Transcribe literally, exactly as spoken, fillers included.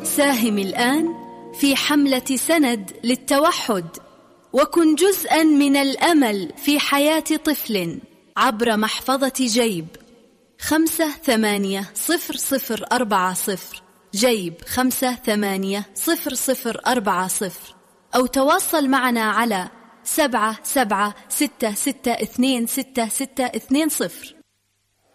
ساهم الآن في حملة سند للتوحد، وكن جزءاً من الأمل في حياة طفل عبر محفظة جيب خمسة ثمانية صفر صفر أربعة صفر، جيب خمسة ثمانية صفر صفر أربعة صفر، أو تواصل معنا على سبعة سبعة ستة ستة اثنين ستة ستة اثنين صفر.